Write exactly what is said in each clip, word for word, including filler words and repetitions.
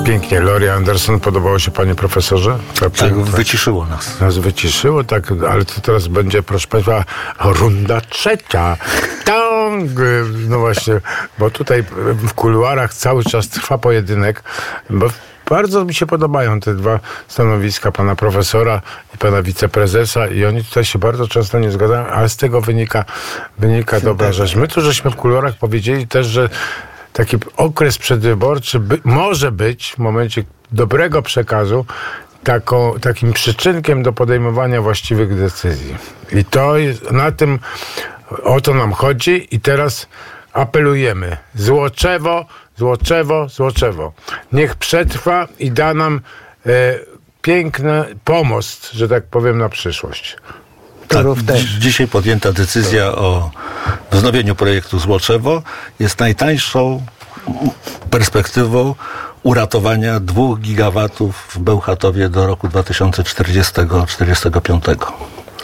Pięknie. Laurie Anderson, podobało się panie profesorze? Tak, tak, wyciszyło nas. Nas wyciszyło, tak, ale to teraz będzie, proszę państwa, runda trzecia. Tang! No właśnie, bo tutaj w kuluarach cały czas trwa pojedynek, bo bardzo mi się podobają te dwa stanowiska, pana profesora i pana wiceprezesa, i oni tutaj się bardzo często nie zgadzają, ale z tego wynika, wynika dobra rzecz. My tu żeśmy w kuluarach powiedzieli też, że taki okres przedwyborczy by, może być w momencie dobrego przekazu taką, takim przyczynkiem do podejmowania właściwych decyzji. I to jest, na tym, o to nam chodzi i teraz apelujemy. Złoczewo, Złoczewo, Złoczewo. Niech przetrwa i da nam e, piękny pomost, że tak powiem, na przyszłość. Tak, dzisiaj podjęta decyzja o wznowieniu projektu Złoczewo jest najtańszą perspektywą uratowania dwóch gigawatów w Bełchatowie do roku dwa tysiące czterdziestego do czterdziestego piątego.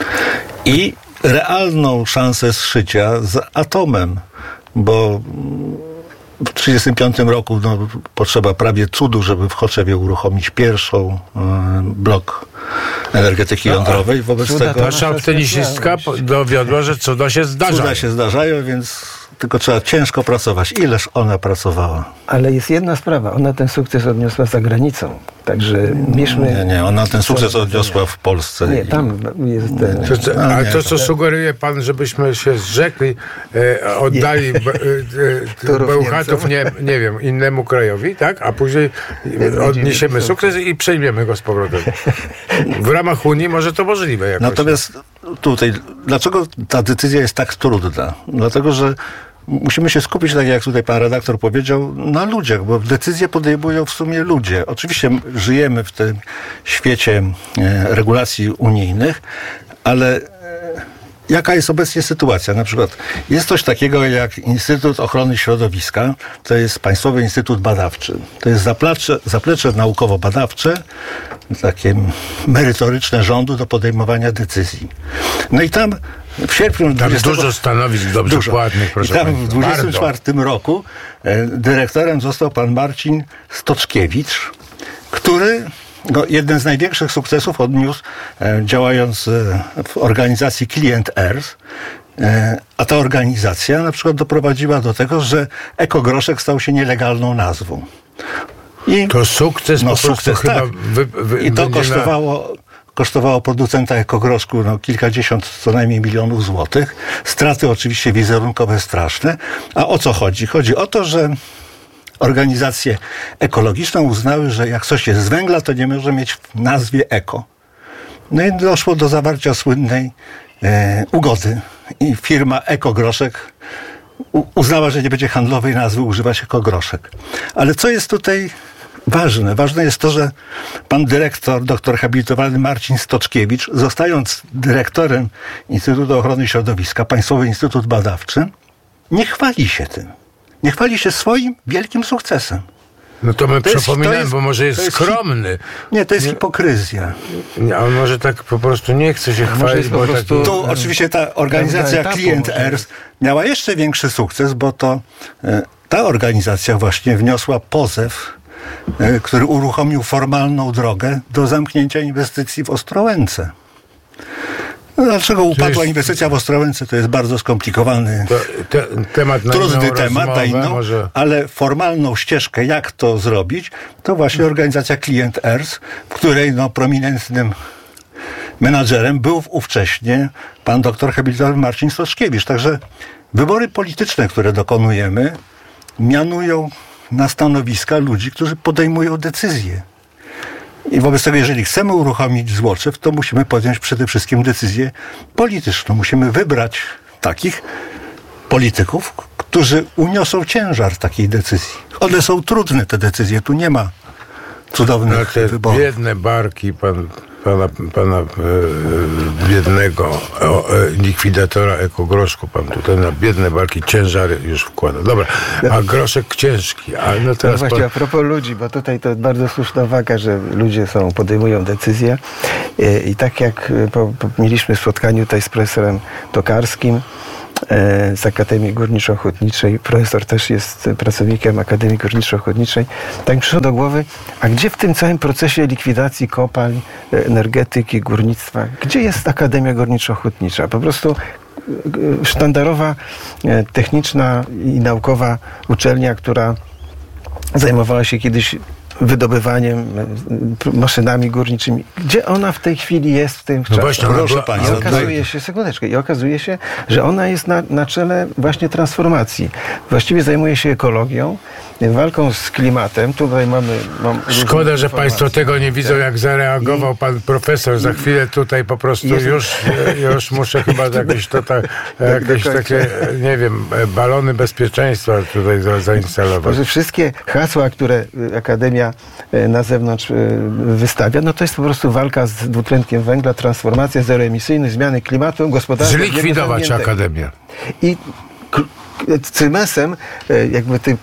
I realną szansę zszycia z atomem, bo w tysiąc dziewięćset trzydziestym piątym roku no, potrzeba prawie cudu, żeby w Choczewie uruchomić pierwszą y, blok energetyki jądrowej. Wobec cuda, tego nasza optymistka dowiodła, że cuda się zdarzają. Cuda się zdarzają, więc tylko trzeba ciężko pracować. Ileż ona pracowała? Ale jest jedna sprawa. Ona ten sukces odniosła za granicą. Także mierzmy... Nie, nie. Ona ten sukces odniosła w Polsce. Nie, tam jest ten... To, to, a to, co sugeruje pan, żebyśmy się zrzekli, e, oddali be, e, Bełchatów, nie, nie wiem, innemu krajowi, tak? A później odniesiemy sukces i przejmiemy go z powrotem. W ramach Unii może to możliwe jakoś. Natomiast tutaj, dlaczego ta decyzja jest tak trudna? Dlatego, że musimy się skupić, tak jak tutaj pan redaktor powiedział, na ludziach, bo decyzje podejmują w sumie ludzie. Oczywiście żyjemy w tym świecie regulacji unijnych, ale jaka jest obecnie sytuacja? Na przykład jest coś takiego jak Instytut Ochrony Środowiska, to jest Państwowy Instytut Badawczy. To jest zaplecze, zaplecze naukowo-badawcze, takie merytoryczne rządu do podejmowania decyzji. No i tam w sierpniu... Tam dużo stanowisk dobrze dużo. płatnych, proszę I tam państwa. w dwudziestym czwartym roku e, dyrektorem został pan Marcin Stoczkiewicz, który... No, jeden z największych sukcesów odniósł e, działając e, w organizacji Client Earth, e, a ta organizacja na przykład doprowadziła do tego, że ekogroszek stał się nielegalną nazwą. I, to sukces no, po sukces, prostu tak. chyba wy, wy, I to kosztowało, na... kosztowało producenta ekogroszku no, kilkadziesiąt co najmniej milionów złotych. Straty oczywiście wizerunkowe straszne. A o co chodzi? Chodzi o to, że organizacje ekologiczne uznały, że jak coś jest z węgla, to nie może mieć w nazwie eko. No i doszło do zawarcia słynnej e, ugody. I firma Ekogroszek u, uznała, że nie będzie handlowej nazwy używać Ekogroszek. Ale co jest tutaj ważne? Ważne jest to, że pan dyrektor, doktor habilitowany Marcin Stoczkiewicz, zostając dyrektorem Instytutu Ochrony Środowiska, Państwowy Instytut Badawczy, nie chwali się tym. Nie chwali się swoim wielkim sukcesem. No to my to przypominamy, jest, bo może jest, jest skromny. Nie, to jest nie, hipokryzja. Nie, a on może tak po prostu nie chce się chwalić. Bo prostu, taki, tu oczywiście ta organizacja Client Earth miała jeszcze większy sukces, bo to e, ta organizacja właśnie wniosła pozew, e, który uruchomił formalną drogę do zamknięcia inwestycji w Ostrołęce. No, dlaczego upadła inwestycja w Ostrołęce? To jest bardzo skomplikowany, to, te, temat na trudny temat, na inną, może... ale formalną ścieżkę, jak to zrobić, to właśnie organizacja Client Earth, w której no, prominentnym menadżerem był ówcześnie pan doktor habilitowany Marcin Stoczkiewicz. Także wybory polityczne, które dokonujemy, mianują na stanowiska ludzi, którzy podejmują decyzje. I wobec tego, jeżeli chcemy uruchomić Złoczew, to musimy podjąć przede wszystkim decyzję polityczną. Musimy wybrać takich polityków, którzy uniosą ciężar takiej decyzji. One są trudne, te decyzje. Tu nie ma cudownych no te wyborów. Biedne barki pan, pana, pana e, biednego e, e, likwidatora ekogroszku. Pan tutaj na biedne barki ciężary już wkłada. Dobra, a groszek ciężki. A no teraz no właśnie, pan... a propos ludzi, bo tutaj to bardzo słuszna uwaga, że ludzie są, podejmują decyzje i, i tak jak po, po, mieliśmy w spotkaniu tutaj z profesorem Tokarskim, z Akademii Górniczo-Ochotniczej. Profesor też jest pracownikiem Akademii Górniczo-Ochotniczej. Tak mi przyszło do głowy, a gdzie w tym całym procesie likwidacji kopalń, energetyki, górnictwa, gdzie jest Akademia Górniczo-Ochotnicza? Po prostu sztandarowa, techniczna i naukowa uczelnia, która zajmowała się kiedyś wydobywaniem, maszynami górniczymi. Gdzie ona w tej chwili jest w tym No czasie? właśnie, Proszę była, państwa, I okazuje się, sekundeczkę, i okazuje się, że ona jest na, na czele właśnie transformacji. Właściwie zajmuje się ekologią, walką z klimatem. Tutaj mamy... Mam Szkoda, że państwo tego nie widzą, jak zareagował pan profesor. Za chwilę tutaj po prostu Jest- już, już muszę chyba jakieś, to, ta, jakieś takie, nie wiem, balony bezpieczeństwa tutaj za- zainstalować. Że wszystkie hasła, które Akademia e, na zewnątrz e, wystawia, no to jest po prostu walka z dwutlenkiem węgla, transformacja, zeroemisyjność, zmiany klimatu, gospodarka. Zlikwidować jednego zamkniętego. Akademię. I k- cymesem, e, jakby tym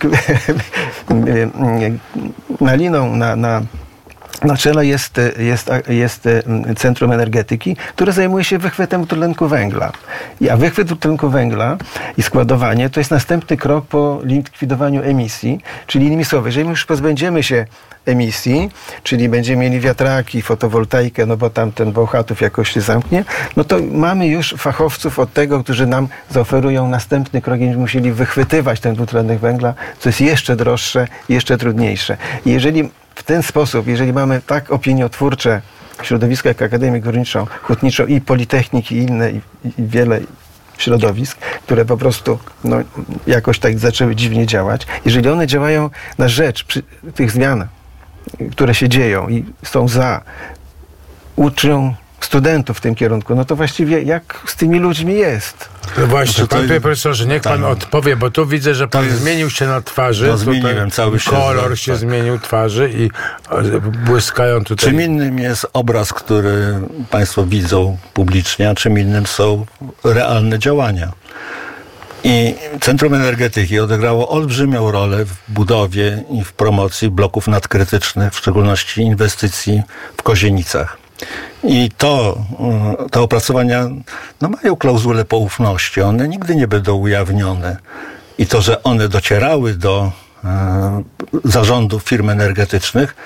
naliną na, na na czele jest, jest, jest Centrum Energetyki, które zajmuje się wychwytem dwutlenku węgla. A wychwyt dwutlenku węgla i składowanie to jest następny krok po likwidowaniu emisji, czyli innymi słowy, jeżeli już pozbędziemy się emisji, czyli będziemy mieli wiatraki, fotowoltaikę, no bo tam ten Bełchatów jakoś się zamknie, no to mamy już fachowców od tego, którzy nam zaoferują następny krok i będziemy musieli wychwytywać ten dwutlenek węgla, co jest jeszcze droższe, jeszcze trudniejsze. I jeżeli w ten sposób, jeżeli mamy tak opiniotwórcze środowiska jak Akademię Górniczo-Hutniczą i Politechniki i inne, i, i wiele środowisk, które po prostu no, jakoś tak zaczęły dziwnie działać, jeżeli one działają na rzecz przy, tych zmian, które się dzieją i są za, uczą studentów w tym kierunku, no to właściwie jak z tymi ludźmi jest? No właśnie, Znaczy, to- panie profesorze, niech pan tak. odpowie, bo tu widzę, że pan jest- zmienił się na twarzy. No, Tutaj zmieniłem, cały się kolor zda- się tak. zmienił twarzy i e, błyskają tutaj. Czym innym jest obraz, który państwo widzą publicznie, a czym innym są realne działania. I Centrum Energetyki odegrało olbrzymią rolę w budowie i w promocji bloków nadkrytycznych, w szczególności inwestycji w Kozienicach. I to, y, te opracowania no, mają klauzulę poufności. One nigdy nie będą ujawnione. I to, że one docierały do y, zarządów firm energetycznych,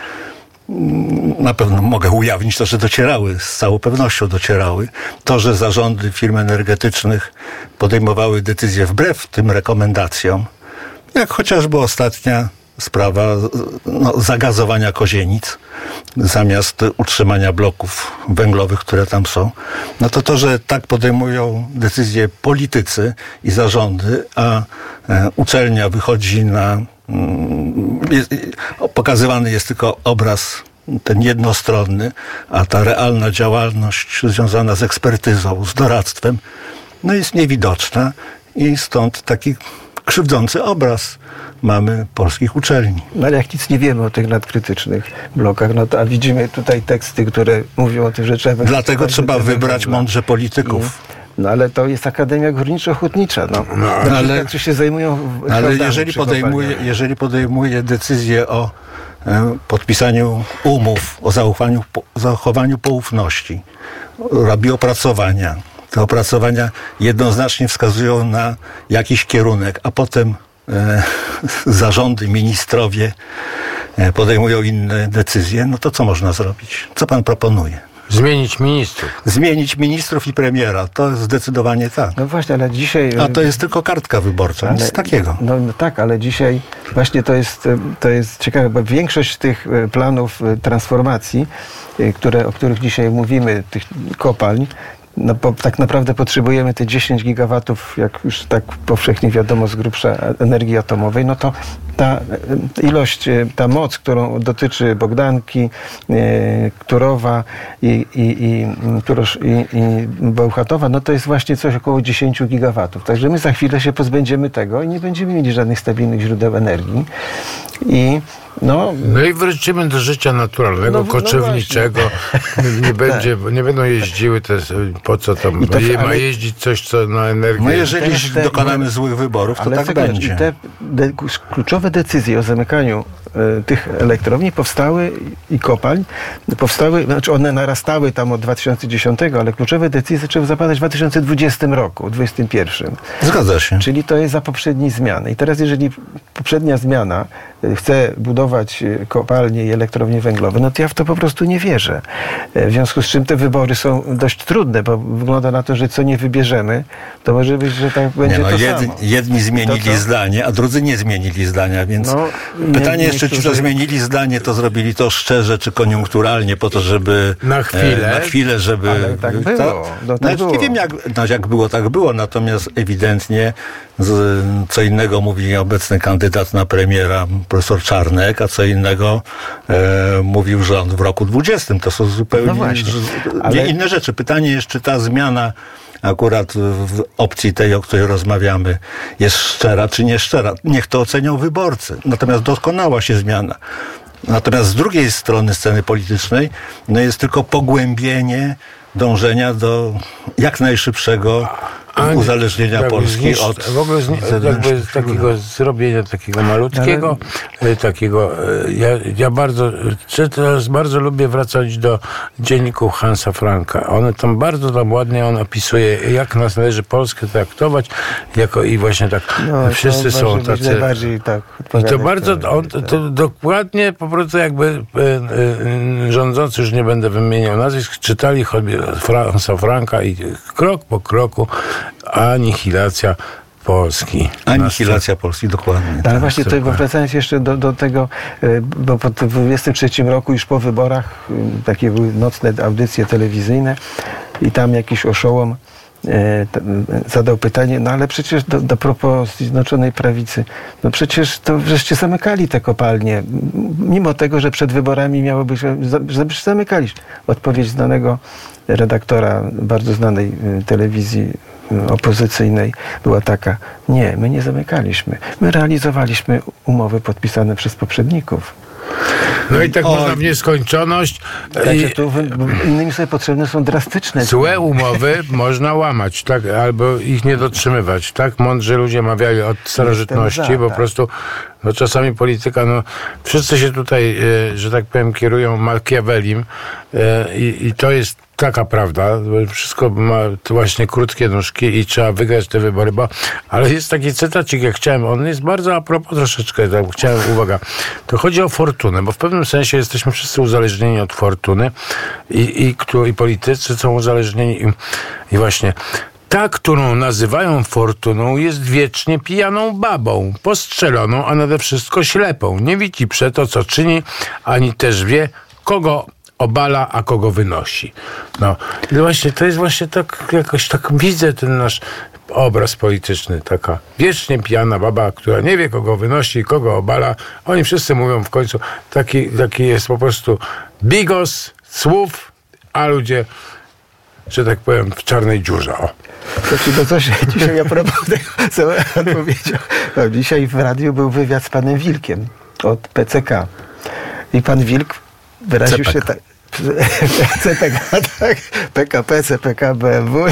na pewno mogę ujawnić to, że docierały, z całą pewnością docierały. To, że zarządy firm energetycznych podejmowały decyzje wbrew tym rekomendacjom, jak chociażby ostatnia sprawa no, zagazowania Kozienic zamiast utrzymania bloków węglowych, które tam są, no to to, że tak podejmują decyzje politycy i zarządy, a e, uczelnia wychodzi na Jest, pokazywany jest tylko obraz ten jednostronny, a ta realna działalność związana z ekspertyzą, z doradztwem, no jest niewidoczna i stąd taki krzywdzący obraz mamy polskich uczelni. No ale jak nic nie wiemy o tych nadkrytycznych blokach, no to a widzimy tutaj teksty, które mówią o tym, że trzeba... Dlatego trzeba węgla. wybrać mądrze polityków. No ale to jest Akademia Górniczo-Hutnicza. No. No, no ale- ale, którzy się zajmują Ale handlami jeżeli przy podejmuje, kopalniach. jeżeli podejmuje decyzję o e, podpisaniu umów, o zachowaniu, po, zachowaniu poufności, robi opracowania, te opracowania jednoznacznie wskazują na jakiś kierunek, a potem e, zarządy, ministrowie e, podejmują inne decyzje, no to co można zrobić? Co pan proponuje? Zmienić ministrów. Zmienić ministrów i premiera. To zdecydowanie tak. No właśnie, ale dzisiaj... A to jest tylko kartka wyborcza, nic takiego. No, no tak, ale dzisiaj właśnie to jest, to jest ciekawe, bo większość tych e, planów e, transformacji, e, które, o których dzisiaj mówimy, tych kopalń, no bo tak naprawdę potrzebujemy te dziesięć gigawatów, jak już tak powszechnie wiadomo z grubsza, energii atomowej, no to ta e, ilość, e, ta moc, którą dotyczy Bogdanki, e, Turowa i, i, i, Turosz, i, i Bełchatowa, no to jest właśnie coś około dziesięć gigawatów. Także my za chwilę się pozbędziemy tego i nie będziemy mieli żadnych stabilnych źródeł energii. I No, No i wrócimy do życia naturalnego, No, no koczowniczego. nie, będzie, nie będą jeździły te, po co tam, to- je, ma ale- jeździć coś, co na energię. No jeżeli Teraz te- dokonamy złych wyborów, to ale tak czekaj, będzie. i te de, kluczowe decyzje o zamykaniu e, tych elektrowni powstały i kopalń, powstały, znaczy one narastały tam od dwa tysiące dziesiątego, ale kluczowe decyzje zaczęły zapadać w dwa tysiące dwudziestym roku, dwudziestym pierwszym. Zgadza się. Czyli to jest za poprzedniej zmiany. I teraz jeżeli poprzednia zmiana e, chce budować e, kopalnie i elektrownie węglowe, no to ja w to po prostu nie wierzę. E, W związku z czym te wybory są dość trudne, bo wygląda na to, że co nie wybierzemy, to może być, że tak będzie Nie, no, to jedni, samo. jedni zmienili To co? zdanie, a drudzy nie zmienili zdania, więc No, pytanie nie- jeszcze, czy to niektórzy- zmienili zdanie, to zrobili to szczerze, czy koniunkturalnie, po to, żeby... Na chwilę. E, na chwilę, żeby... Ale tak było. To, No tak znaczy, było. Nie wiem, jak, no, jak było, tak było, natomiast ewidentnie z, co innego mówi obecny kandydat na premiera, profesor Czarnek, a co innego e, mówił rząd w roku dwudziestym. To są zupełnie No właśnie. z- Ale- inne rzeczy. Pytanie jest, czy ta zmiana akurat w opcji tej, o której rozmawiamy, jest szczera czy nie szczera. Niech to ocenią wyborcy. Natomiast dokonała się zmiana. Natomiast z drugiej strony sceny politycznej no jest tylko pogłębienie dążenia do jak najszybszego A nie, uzależnienia jakby Polski zniszcz- od w ogóle zni- jakby zewnętrznych z takiego zrobienia takiego malutkiego, Ale- e, takiego, e, ja, ja bardzo, czy teraz bardzo lubię wracać do dzienników Hansa Franka. One tam bardzo tam ładnie on opisuje, jak nas należy Polskę traktować, jako i właśnie tak, No, wszyscy to są może być tacy. najbardziej tak I to odpowiadać bardzo, to- on, to, to dokładnie po prostu jakby e, e, rządzący, już nie będę wymieniał nazwisk, czytali choćby Fransa Franka i krok po kroku anihilacja Polski. anihilacja Polski, dokładnie. Ale właśnie tutaj, bo super. wracając jeszcze do, do tego, e, bo po dwudziestym trzecim roku, już po wyborach, e, takie były nocne audycje telewizyjne i tam jakiś oszołom e, t- zadał pytanie, no ale przecież do, do propos Zjednoczonej Prawicy, no przecież to wreszcie zamykali te kopalnie, m- mimo tego, że przed wyborami miało być, żebyś zamykali. Odpowiedź znanego redaktora bardzo znanej e, telewizji e, opozycyjnej była taka: nie, my nie zamykaliśmy. My realizowaliśmy umowy podpisane przez poprzedników. No i tak Oj. można w nieskończoność. Także I tu wy- innymi sobie potrzebne są drastyczne złe umowy można łamać, tak, albo ich nie dotrzymywać. Tak mądrzy ludzie mawiali od starożytności, Jestem za, po tak. prostu no czasami polityka, no wszyscy się tutaj, e, że tak powiem, kierują Machiavellim e, i, i to jest taka prawda, bo wszystko ma tu właśnie krótkie nóżki i trzeba wygrać te wybory, bo, ale jest taki cytacik, jak chciałem, on jest bardzo a propos troszeczkę, tak, chciałem, uwaga, to chodzi o fortunę, bo w pewnym sensie jesteśmy wszyscy uzależnieni od fortuny i, i, któ- i politycy są uzależnieni i, i właśnie ta, którą nazywają fortuną, jest wiecznie pijaną babą, postrzeloną, a nade wszystko ślepą. Nie widzi przeto, co czyni, ani też wie, kogo obala, a kogo wynosi. No i właśnie to jest właśnie tak, jakoś tak widzę ten nasz obraz polityczny, taka wiecznie pijana baba, która nie wie, kogo wynosi i kogo obala. Oni wszyscy mówią w końcu, taki, taki jest po prostu bigos słów, a ludzie, że tak powiem, w czarnej dziurze. O. Znaczy, to coś dzisiaj a propos tego, co pan powiedział. No, dzisiaj w radiu był wywiad z panem Wilkiem od P C K. I pan Wilk wyraził C P K. się tak. C P K, tak. P K P, C P K, B M W.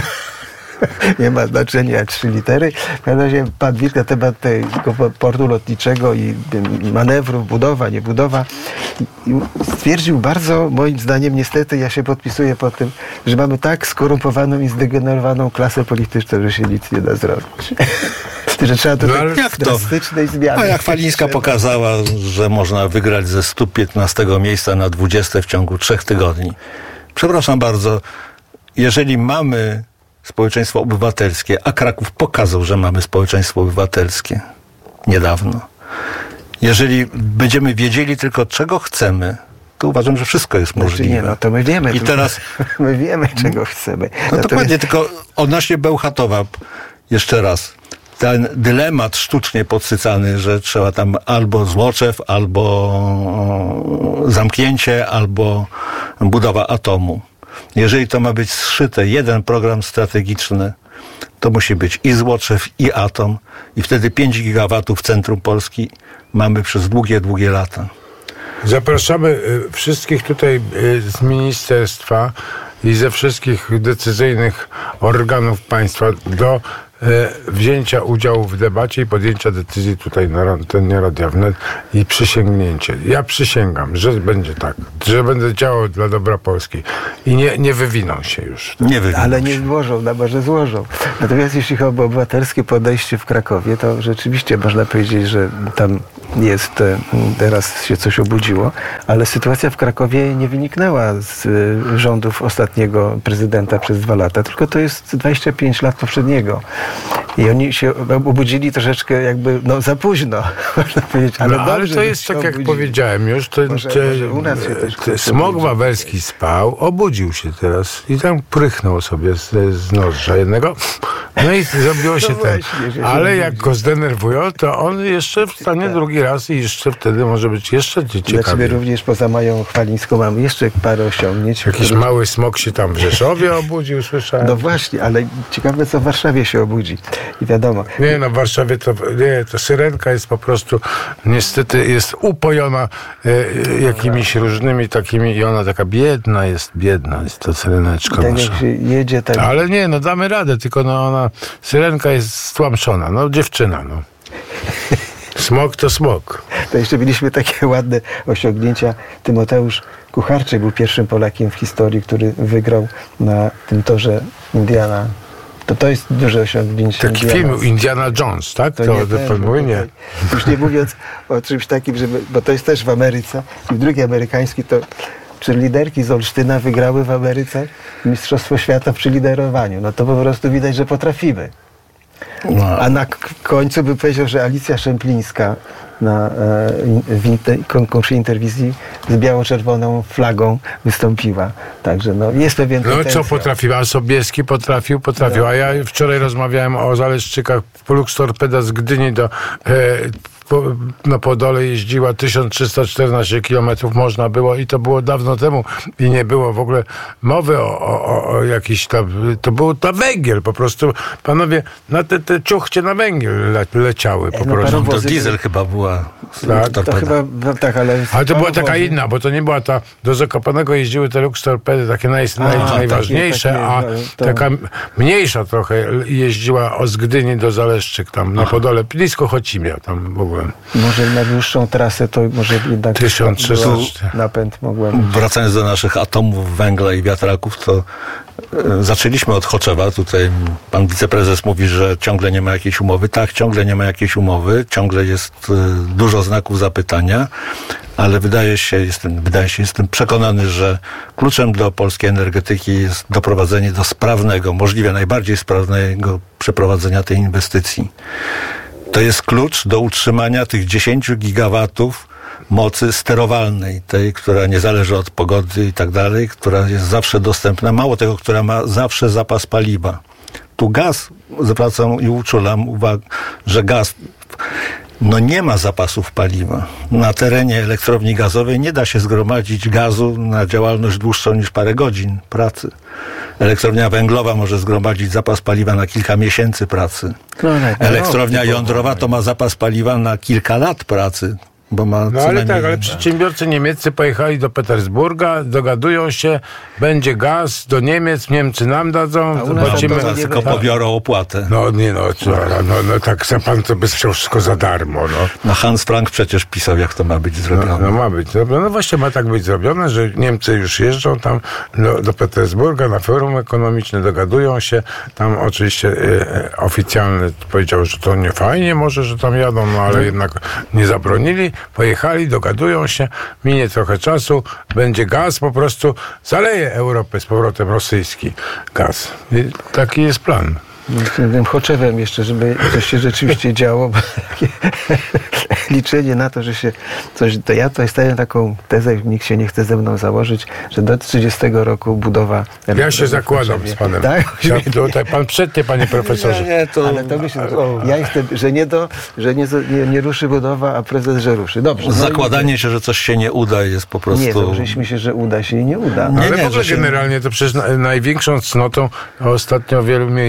Nie ma znaczenia, trzy litery. W każdym razie pan Wilk na temat tego portu lotniczego i manewrów, budowa, nie budowa, i stwierdził bardzo, moim zdaniem, niestety, ja się podpisuję po tym, że mamy tak skorumpowaną i zdegenerowaną klasę polityczną, że się nic nie da zrobić. Że trzeba do No, tej ale jak to? drastycznej zmiany. A jak Falińska pokazała, że można wygrać ze stu piętnastego miejsca na dwudzieste w ciągu trzech tygodni. Przepraszam bardzo, jeżeli mamy społeczeństwo obywatelskie, a Kraków pokazał, że mamy społeczeństwo obywatelskie niedawno. Jeżeli będziemy wiedzieli tylko, czego chcemy, to uważam, że wszystko jest Znaczy, możliwe. nie, no to my wiemy. I tylko- teraz... My wiemy, czego chcemy. No Natomiast- dokładnie, tylko odnośnie Bełchatowa, jeszcze raz, ten dylemat sztucznie podsycany, że trzeba tam albo Złoczew, albo zamknięcie, albo budowa atomu. Jeżeli to ma być zszyte, jeden program strategiczny, to musi być i Złoczew, i atom, i wtedy pięć gigawatów w centrum Polski mamy przez długie, długie lata. Zapraszamy y, wszystkich tutaj y, z ministerstwa i ze wszystkich decyzyjnych organów państwa do e, wzięcia udziału w debacie i podjęcia decyzji tutaj na antenie Radia Wnet i przysięgnięcie. Ja przysięgam, że będzie tak, że będę działał dla dobra Polski i nie, nie wywiną się już. Nie wywiną Ale się. nie złożą, no może złożą. Natomiast jeśli chodzi o obywatelskie podejście w Krakowie, to rzeczywiście można powiedzieć, że tam jest, e, teraz się coś obudziło, ale sytuacja w Krakowie nie wyniknęła z e, rządów ostatniego prezydenta przez dwa lata, tylko to jest dwadzieścia pięć lat poprzedniego. I oni się obudzili troszeczkę jakby, no za późno, można powiedzieć. Ale, Ale, no, ale dobrze, to że jest się tak, jak obudzili. powiedziałem już, ten, Może- te, może u nas się też te, ktoś smog obudzi. wawelski spał, obudził się teraz i tam prychnął sobie z, z noża jednego. No i zrobiło się ten. właśnie, że się Ale jak obudzi. go zdenerwują, to on jeszcze wstanie Tak. drugi raz i jeszcze wtedy może być jeszcze Dla ciebie ciekawiej. również poza Mają Chwalińską mamy jeszcze parę osiągnięć. Jakiś które- mały smok się tam w Rzeszowie obudził, słyszałem. No właśnie, ale ciekawe co w Warszawie się obudzi. I wiadomo, Nie, no w Warszawie to, nie, to syrenka jest po prostu, niestety jest upojona e, e, jakimiś różnymi takimi i ona taka biedna jest, biedna jest ta syreneczka tak nasza. jak się jedzie, tak... Ale nie, no damy radę, tylko no ona, syrenka jest stłamszona, no dziewczyna, no. Smok to smok. To jeszcze mieliśmy takie ładne osiągnięcia. Tymoteusz Kucharczyk był pierwszym Polakiem w historii, który wygrał na tym torze Indiana. To to jest duże osiągnięcie. Taki Indiana. film Indiana Jones, tak? To, to, ten, pan bo mówi, to- nie. Już nie mówiąc o czymś takim, żeby, bo to jest też w Ameryce. I drugi amerykański to cheerleaderki z Olsztyna wygrały w Ameryce Mistrzostwo Świata w cheerleaderowaniu. No to po prostu widać, że potrafimy. No, A na k- końcu by powiedział, że Alicja Szemplińska na, e, in- w inter- konkursie interwizji z biało-czerwoną flagą wystąpiła. Także no, jest pewien No co potencjał. potrafił? A Sobieski potrafił, potrafił. A ja wczoraj rozmawiałem o Zaleszczykach. Polux Torpeda z Gdyni do, e, po, na Podole jeździła tysiąc trzysta czternaście kilometrów, można było i to było dawno temu i nie było w ogóle mowy o, o, o jakiś tam, to był na węgiel po prostu. Panowie, na te, te ciuchcie na węgiel le, leciały po no, prostu. parowo- to wozy- diesel chyba była Tak, To torpeda. chyba, no, tak, ale... Ale to była taka parowozy- inna, bo to nie była ta, do Zakopanego jeździły te Lux Torpedy, takie naj, A, naj, takie- najważniejsze, takie, a no, to- taka m- mniejsza trochę jeździła o z Gdyni do Zaleszczyk, tam na Podole, blisko Chocimia tam w ogóle. Może na dłuższą trasę to może jednak tysiąc trzysta była napęd mogłem. Wracając do naszych atomów węgla i wiatraków, to e, zaczęliśmy od Choczewa. Tutaj pan wiceprezes mówi, że ciągle nie ma jakiejś umowy. Tak, ciągle nie ma jakiejś umowy. Ciągle jest e, dużo znaków zapytania, ale wydaje się, jestem, wydaje się, jestem przekonany, że kluczem do polskiej energetyki jest doprowadzenie do sprawnego, możliwie najbardziej sprawnego przeprowadzenia tej inwestycji. To jest klucz do utrzymania tych dziesięć gigawatów mocy sterowalnej, tej, która nie zależy od pogody i tak dalej, która jest zawsze dostępna, mało tego, która ma zawsze zapas paliwa. Tu gaz, zwracam i uczulam uwagę, że gaz no nie ma zapasów paliwa. Na terenie elektrowni gazowej nie da się zgromadzić gazu na działalność dłuższą niż parę godzin pracy. Elektrownia węglowa może zgromadzić zapas paliwa na kilka miesięcy pracy. No, ale to Elektrownia rok, jądrowa to ma zapas paliwa na kilka lat pracy, bo ma No co ale najmniej... tak, ale przedsiębiorcy niemieccy pojechali do Petersburga, dogadują się, będzie gaz do Niemiec, Niemcy nam dadzą, A u nas zobaczymy. to Teraz nie tylko będzie. pobiorą opłatę. No nie no, co, no, no tak sam pan to by chciał wszystko za darmo, no. No Hans Frank przecież pisał, jak to ma być No, zrobione. no ma być zrobione. No właśnie ma tak być zrobione, że Niemcy już jeżdżą tam do, do Petersburga na forum ekonomiczne, dogadują się. Tam oczywiście e, oficjalny powiedział, że to nie fajnie może, że tam jadą, no ale jednak nie zabronili. Pojechali, dogadują się, minie trochę czasu, będzie gaz, po prostu zaleje Europę z powrotem rosyjski gaz. I taki jest plan. Tym Choczewem jeszcze, żeby coś się rzeczywiście działo, bo takie liczenie na to, że się coś... To ja tutaj stawiam taką tezę, nikt się nie chce ze mną założyć, że do trzydziestego roku budowa... Ja się zakładam z panem. Tak? Ja, tutaj pan przednie, panie profesorze. Nie, to... Ale to myślę, że ja jestem, że nie, do, że nie, nie, nie ruszy budowa, a prezes, że ruszy. Dobrze. no i- Zakładanie się, że coś się nie uda jest po prostu... Nie, założyliśmy się, że uda się i nie uda. Nie, Ale nie, w ogóle że się- generalnie to przecież na, największą cnotą ostatnio w wielu miejsców jest to,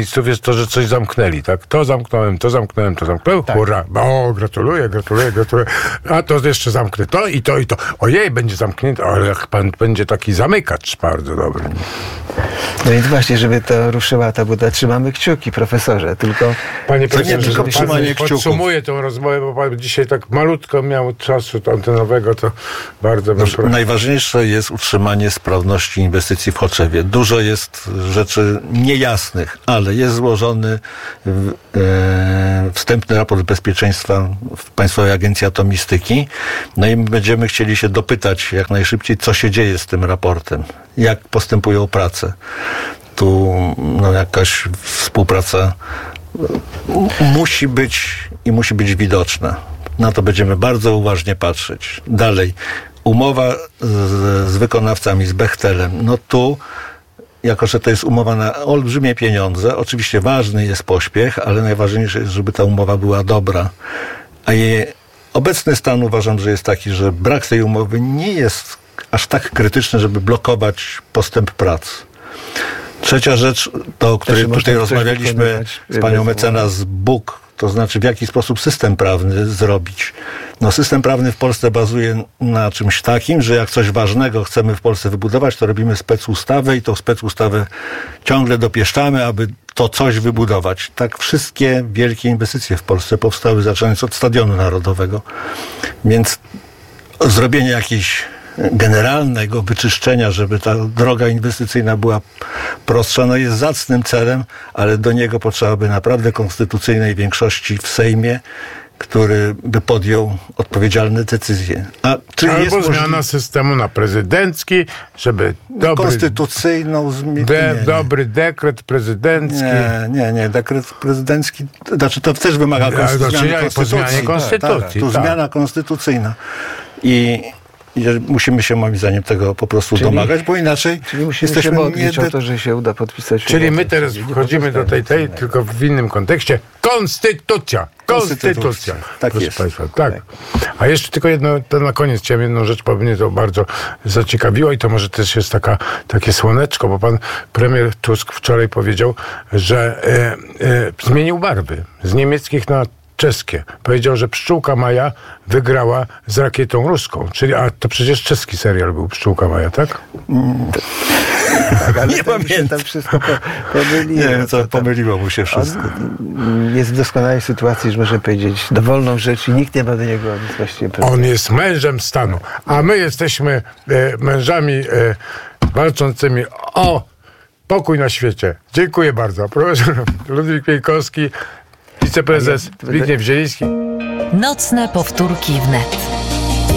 to, że coś zamknęli, tak? To zamknąłem, to zamknąłem, to zamknąłem. Tak. Hurra! O, gratuluję, gratuluję, gratuluję. A to jeszcze zamknę to i to i to. Ojej, będzie zamknięte, ale jak pan będzie taki zamykacz bardzo dobry. No więc właśnie, żeby to ruszyła ta buda, trzymamy kciuki, profesorze, tylko... Panie profesorze, nie tylko pan trzymanie podsumuję tę rozmowę, bo pan dzisiaj tak malutko miał czasu antenowego, to bardzo bym prosił. Najważniejsze jest utrzymanie sprawności inwestycji w Choczewie. Dużo jest rzeczy niejasnych, ale jest złożony w, e, wstępny raport bezpieczeństwa w Państwowej Agencji Atomistyki. No i będziemy chcieli się dopytać jak najszybciej, co się dzieje z tym raportem, jak postępują prace. Tu no, jakaś współpraca musi być i musi być widoczna. Na to będziemy bardzo uważnie patrzeć. Dalej, umowa z, z wykonawcami, z Bechtelem. No tu, jako że to jest umowa na olbrzymie pieniądze, oczywiście ważny jest pośpiech, ale najważniejsze jest, żeby ta umowa była dobra. A jej obecny stan uważam, że jest taki, że brak tej umowy nie jest aż tak krytyczny, żeby blokować postęp prac. Trzecia rzecz, to o której tutaj rozmawialiśmy z panią mecenas Buk, to znaczy w jaki sposób system prawny zrobić. No system prawny w Polsce bazuje na czymś takim, że jak coś ważnego chcemy w Polsce wybudować, to robimy specustawę i tą specustawę ciągle dopieszczamy, aby to coś wybudować. Tak wszystkie wielkie inwestycje w Polsce powstały, zaczynając od Stadionu Narodowego. Więc zrobienie jakiejś generalnego wyczyszczenia, żeby ta droga inwestycyjna była prostsza, no jest zacnym celem, ale do niego potrzeba by naprawdę konstytucyjnej większości w Sejmie, który by podjął odpowiedzialne decyzje. A czy Albo jest zmiana możliwe... systemu na prezydencki, żeby dobry, konstytucyjną zmianę. de, dobry dekret prezydencki. Nie, nie, nie. Dekret prezydencki, znaczy to też wymaga Ale konstytucji. znaczy, zmiany ja po zmianie konstytucji. Tak, tak, tu tak. zmiana konstytucyjna. I I musimy się moim zdaniem tego po prostu Czyli- domagać, bo inaczej Czyli musimy jesteśmy się modlić nie o to, że się uda podpisać Czyli umowę. my teraz Nie wchodzimy do tej, tej, tylko w innym kontekście. Konstytucja! Konstytucja! Konstytucja. Tak Proszę jest. Państwa, tak. A jeszcze tylko jedno, to na koniec chciałem jedną rzecz, bo mnie to bardzo zaciekawiło i to może też jest taka, takie słoneczko, bo pan premier Tusk wczoraj powiedział, że e, e, zmienił barwy z niemieckich na czeskie. Powiedział, że Pszczółka Maja wygrała z Rakietą Ruską. Czyli, a to przecież czeski serial był Pszczółka Maja, tak? Tak, ale Nie to mi się pamiętam. tam wszystko po, pomyliło. Nie wiem, To co tam- pomyliło mu się wszystko. On jest w doskonałej sytuacji, że może powiedzieć dowolną rzecz i nikt nie ma do niego nic właściwie pewnego. On jest mężem stanu, a my jesteśmy e, mężami e, walczącymi o pokój na świecie. Dziękuję bardzo. Profesor Ludwik Pieńkowski, wiceprezes Zbigniew Zieliński. Nocne powtórki wnet.